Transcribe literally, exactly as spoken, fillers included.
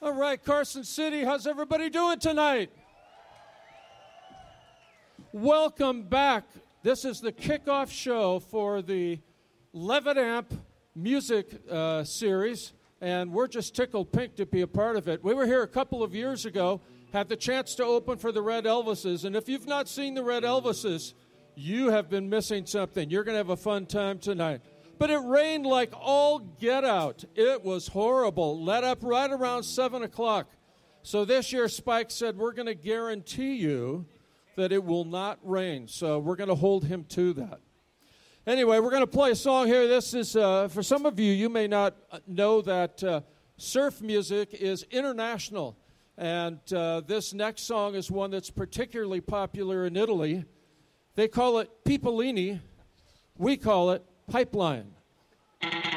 All right, Carson City, how's everybody doing tonight? Welcome back. This is the kickoff show for the Levitt Amp music uh, series, and we're just tickled pink to be a part of it. We were here a couple of years ago, had the chance to open for the Red Elvises, and if you've not seen the Red Elvises, you have been missing something. You're going to have a fun time tonight. But it rained like all get out. It was horrible. Let up right around seven o'clock. So this year, Spike said, we're going to guarantee you that it will not rain. So we're going to hold him to that. Anyway, we're going to play a song here. This is, uh, for some of you, you may not know that uh, surf music is international. And uh, this next song is one that's particularly popular in Italy. They call it Pipolini. We call it Pipeline.